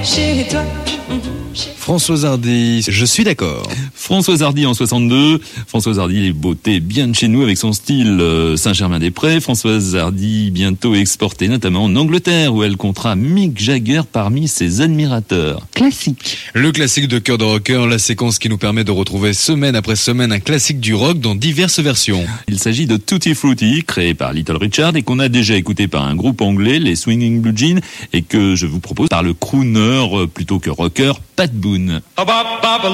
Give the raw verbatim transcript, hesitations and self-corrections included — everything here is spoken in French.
chez toi. Françoise Hardy, je suis d'accord. Françoise Hardy en soixante-deux. Françoise Hardy, les beautés bien de chez nous avec son style euh, Saint-Germain-des-Prés. Françoise Hardy bientôt exportée notamment en Angleterre où elle comptera Mick Jagger parmi ses admirateurs. Classique. Le classique de Cœur de Rocker, la séquence qui nous permet de retrouver semaine après semaine un classique du rock dans diverses versions. Il s'agit de Tutti Frutti, créé par Little Richard et qu'on a déjà écouté par un groupe anglais, les Swinging Blue Jeans, et que je vous propose par le crooner, plutôt que rocker, Pat Boone.